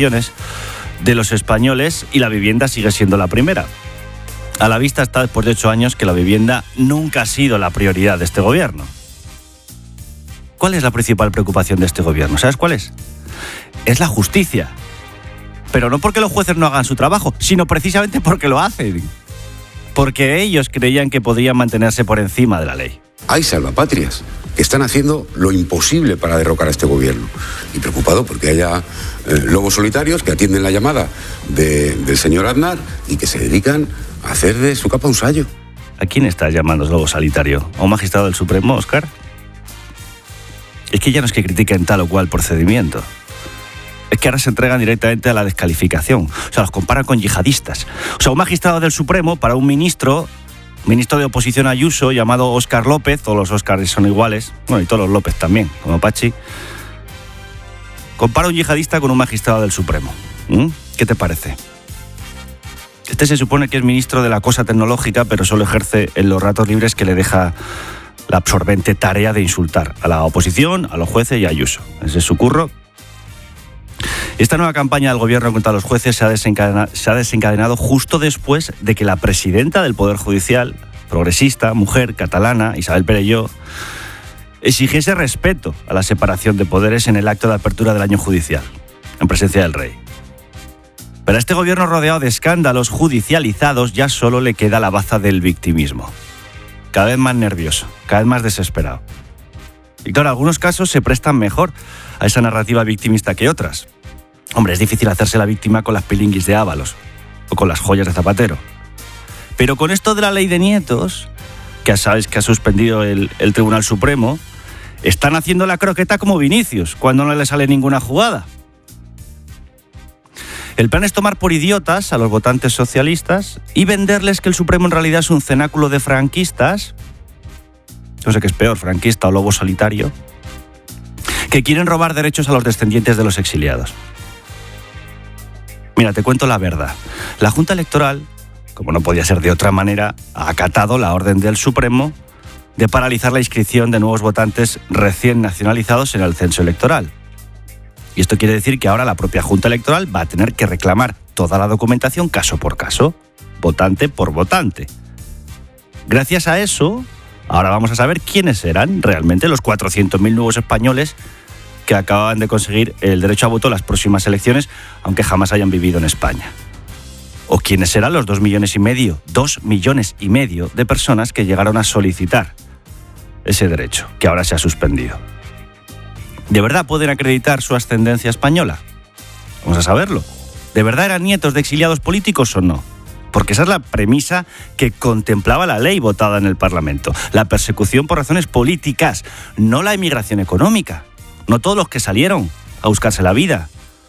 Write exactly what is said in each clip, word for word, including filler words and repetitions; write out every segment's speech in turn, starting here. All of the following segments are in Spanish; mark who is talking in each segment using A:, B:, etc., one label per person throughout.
A: aspiraciones de los españoles y la vivienda sigue siendo la primera. A la vista está, después de ocho años, que la vivienda nunca ha sido la prioridad de este gobierno. ¿Cuál es la principal preocupación de este gobierno? ¿Sabes cuál es? Es la justicia. Pero no porque los jueces no hagan su trabajo, sino precisamente porque lo hacen. Porque ellos creían que podían mantenerse por encima de la ley.
B: Hay salvapatrias que están haciendo lo imposible para derrocar a este gobierno. Y preocupado porque haya eh, lobos solitarios que atienden la llamada de, del señor Aznar y que se dedican a hacer de su capa un sayo.
A: ¿A quién estás llamando lobo solitario? ¿A un magistrado del Supremo, Óscar? Es que ya no es que critiquen tal o cual procedimiento. Es que ahora se entregan directamente a la descalificación. O sea, los comparan con yihadistas. O sea, un magistrado del Supremo para un ministro, ministro de oposición Ayuso, llamado Óscar López, todos los Óscares son iguales, bueno, y todos los López también, como Pachi, compara un yihadista con un magistrado del Supremo. ¿Mm? ¿Qué te parece? Este se supone que es ministro de la cosa tecnológica, pero solo ejerce en los ratos libres que le deja la absorbente tarea de insultar a la oposición, a los jueces y a Ayuso. Ese es su curro. Esta nueva campaña del gobierno contra los jueces se ha desencadenado, se ha desencadenado justo después de que la presidenta del Poder Judicial, progresista, mujer, catalana, Isabel Perelló, exigiese respeto a la separación de poderes en el acto de apertura del año judicial, en presencia del rey. Pero a este gobierno rodeado de escándalos judicializados ya solo le queda la baza del victimismo. Cada vez más nervioso, cada vez más desesperado. Y claro, algunos casos se prestan mejor a esa narrativa victimista que otras. Hombre, es difícil hacerse la víctima con las pilinguis de Ábalos o con las joyas de Zapatero. Pero con esto de la ley de nietos, que sabéis que ha suspendido el, el Tribunal Supremo, están haciendo la croqueta como Vinicius, cuando no le sale ninguna jugada. El plan es tomar por idiotas a los votantes socialistas y venderles que el Supremo en realidad es un cenáculo de franquistas, no sé qué es peor, franquista o lobo solitario, que quieren robar derechos a los descendientes de los exiliados. Mira, te cuento la verdad. La Junta Electoral, como no podía ser de otra manera, ha acatado la orden del Supremo de paralizar la inscripción de nuevos votantes recién nacionalizados en el censo electoral. Y esto quiere decir que ahora la propia Junta Electoral va a tener que reclamar toda la documentación caso por caso, votante por votante. Gracias a eso, ahora vamos a saber quiénes eran realmente los cuatrocientos mil nuevos españoles que acaban de conseguir el derecho a voto en las próximas elecciones, aunque jamás hayan vivido en España. O quiénes serán los dos millones y medio, dos millones y medio de personas que llegaron a solicitar ese derecho, que ahora se ha suspendido. ¿De verdad pueden acreditar su ascendencia española? Vamos a saberlo. ¿De verdad eran nietos de exiliados políticos o no? Porque esa es la premisa que contemplaba la ley votada en el Parlamento. La persecución por razones políticas, no la emigración económica. No todos los que salieron a buscarse la vida.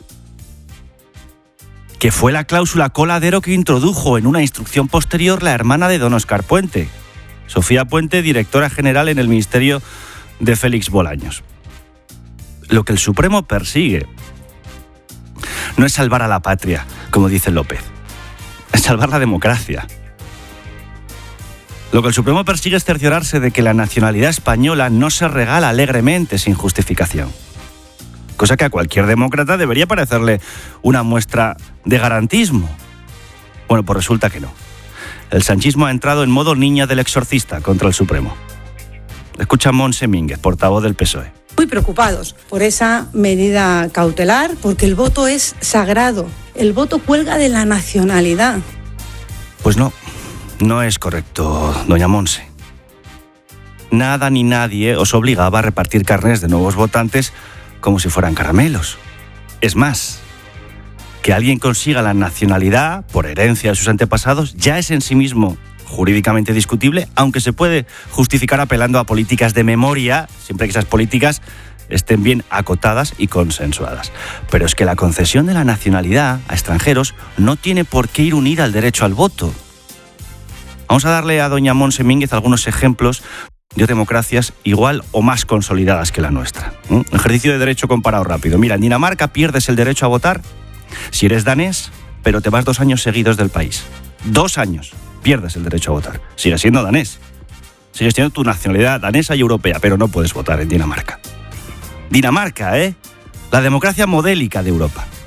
A: Que fue la cláusula coladero que introdujo en una instrucción posterior la hermana de don Óscar Puente, Sofía Puente, directora general en el Ministerio de Félix Bolaños. Lo que el Supremo persigue no es salvar a la patria, como dice López, es salvar la democracia. Lo que el Supremo persigue es cerciorarse de que la nacionalidad española no se regala alegremente sin justificación. Cosa que a cualquier demócrata debería parecerle una muestra de garantismo. Bueno, pues resulta que no. El sanchismo ha entrado en modo niña del exorcista contra el Supremo. Escucha a Montse Mínguez, portavoz del P S O E.
C: Muy preocupados por esa medida cautelar, porque el voto es sagrado. El voto cuelga de la nacionalidad.
A: Pues no, no es correcto, doña Montse. Nada ni nadie os obligaba a repartir carnés de nuevos votantes como si fueran caramelos. Es más, que alguien consiga la nacionalidad por herencia de sus antepasados ya es en sí mismo jurídicamente discutible, aunque se puede justificar apelando a políticas de memoria, siempre que esas políticas estén bien acotadas y consensuadas. Pero es que la concesión de la nacionalidad a extranjeros no tiene por qué ir unida al derecho al voto. Vamos a darle a doña Montse Mínguez algunos ejemplos de democracias igual o más consolidadas que la nuestra. ¿Mm? Ejercicio de derecho comparado rápido. Mira, en Dinamarca pierdes el derecho a votar si eres danés, pero te vas dos años seguidos del país. Dos años. Pierdes el derecho a votar. Sigues siendo danés. Sigues teniendo tu nacionalidad danesa y europea, pero no puedes votar en Dinamarca. Dinamarca, ¿eh? La democracia modélica de Europa.